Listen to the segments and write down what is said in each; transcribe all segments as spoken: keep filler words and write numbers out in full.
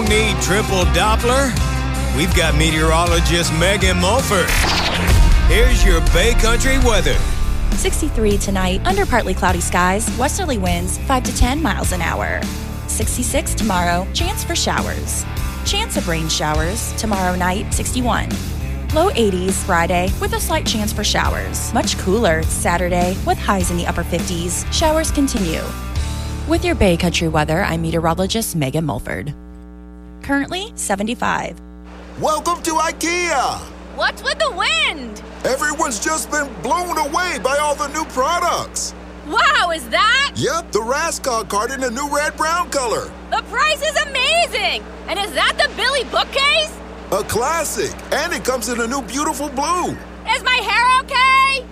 need triple Doppler? We've got meteorologist Megan Mulford. Here's your Bay Country weather. sixty-three tonight, under partly cloudy skies, westerly winds five to ten miles an hour. sixty-six tomorrow, chance for showers. Chance of rain showers tomorrow night, sixty-one. Low eighties Friday with a slight chance for showers. Much cooler Saturday with highs in the upper fifties. Showers continue. With your Bay Country weather, I'm meteorologist Megan Mulford. Currently seventy-five. Welcome to IKEA! What's with the wind? Everyone's just been blown away by all the new products. Wow, is that? Yep, the Raskog cart in a new red-brown color. The price is amazing! And is that the Billy bookcase? A classic, and it comes in a new beautiful blue. Is my hair okay?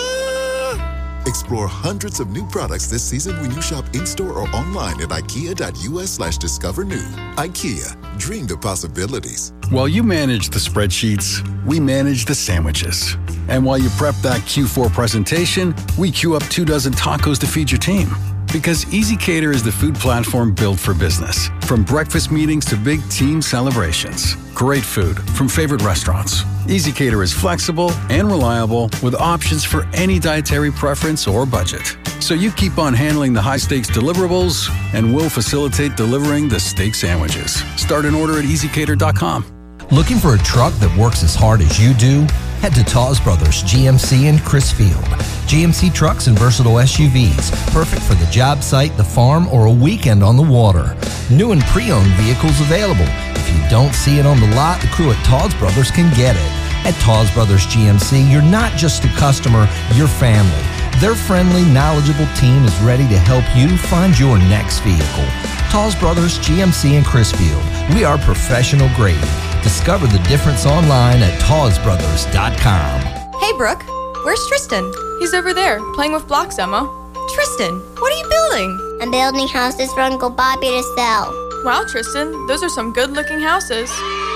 Uh... Explore hundreds of new products this season when you shop in-store or online at ikea.us slash discover new. IKEA, dream the possibilities. While you manage the spreadsheets, we manage the sandwiches. And while you prep that Q four presentation, we queue up two dozen tacos to feed your team. Because ezCater is the food platform built for business. From breakfast meetings to big team celebrations. Great food from favorite restaurants. ezCater is flexible and reliable with options for any dietary preference or budget. So you keep on handling the high-stakes deliverables, and we'll facilitate delivering the steak sandwiches. Start an order at easy cater dot com. Looking for a truck that works as hard as you do? Head to Taws Brothers G M C in Crisfield. G M C trucks and versatile S U Vs, perfect for the job site, the farm, or a weekend on the water. New and pre-owned vehicles available. If you don't see it on the lot, the crew at Taws Brothers can get it. At Taws Brothers G M C, you're not just a customer, you're family. Their friendly, knowledgeable team is ready to help you find your next vehicle. Taws Brothers G M C in Crisfield. We are professional grade. Discover the difference online at taws brothers dot com. Hey, Brooke. Where's Tristan? He's over there, playing with blocks, Emma. Tristan, what are you building? I'm building houses for Uncle Bobby to sell. Wow, Tristan, those are some good-looking houses.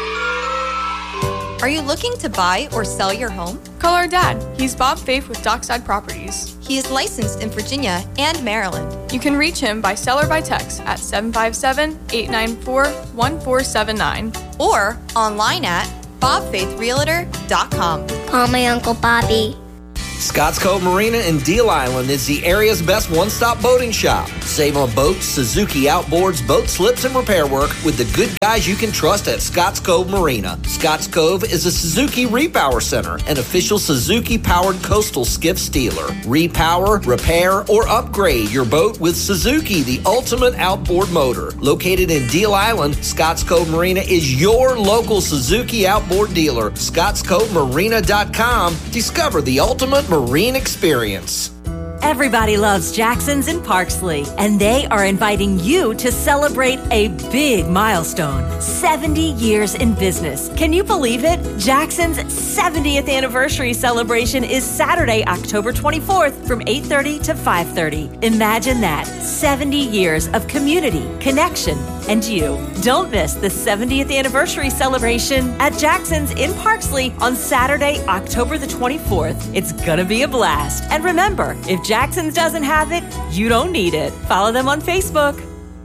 Are you looking to buy or sell your home? Call our dad. He's Bob Faith with Dockside Properties. He is licensed in Virginia and Maryland. You can reach him by cell or by text at seven five seven, eight nine four, one four seven nine. Or online at bob faith realtor dot com. Call my Uncle Bobby. Scotts Cove Marina in Deal Island is the area's best one-stop boating shop. Save on boats, Suzuki outboards, boat slips, and repair work with the good guys you can trust at Scotts Cove Marina. Scotts Cove is a Suzuki Repower Center, an official Suzuki-powered coastal skiff dealer. Repower, repair, or upgrade your boat with Suzuki, the ultimate outboard motor. Located in Deal Island, Scotts Cove Marina is your local Suzuki outboard dealer. Scotts Cove Marina dot com. Discover the ultimate marine experience. Everybody loves Jackson's in Parksley, and they are inviting you to celebrate a big milestone, seventy years in business. Can you believe it? Jackson's seventieth anniversary celebration is Saturday, October twenty-fourth from eight thirty to five thirty. Imagine that, seventy years of community, connection, and you. Don't miss the seventieth anniversary celebration at Jackson's in Parksley on Saturday, October the twenty-fourth. It's gonna be a blast. And remember, if Jackson's doesn't have it, you don't need it. Follow them on Facebook.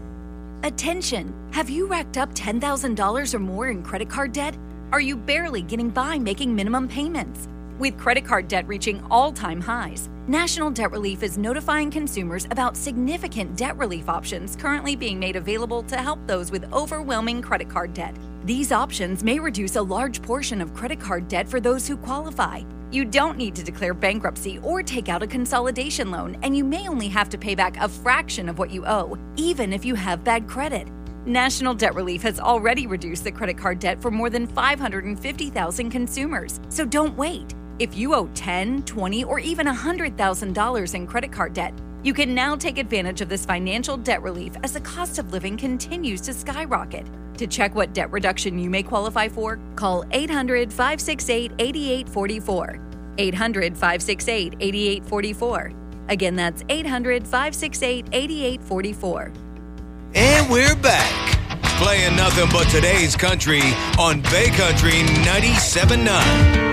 Attention! Have you racked up ten thousand dollars or more in credit card debt? Are you barely getting by making minimum payments? With credit card debt reaching all-time highs, National Debt Relief is notifying consumers about significant debt relief options currently being made available to help those with overwhelming credit card debt. These options may reduce a large portion of credit card debt for those who qualify. You don't need to declare bankruptcy or take out a consolidation loan, and you may only have to pay back a fraction of what you owe, even if you have bad credit. National Debt Relief has already reduced the credit card debt for more than five hundred fifty thousand consumers, so don't wait. If you owe ten thousand dollars, twenty thousand dollars, or even one hundred thousand dollars in credit card debt, you can now take advantage of this financial debt relief as the cost of living continues to skyrocket. To check what debt reduction you may qualify for, call eight hundred, five six eight, eight eight four four. eight hundred, five six eight, eight eight four four. Again, that's eight hundred, five six eight, eight eight four four. And we're back, playing nothing but today's country on Bay Country ninety-seven point nine.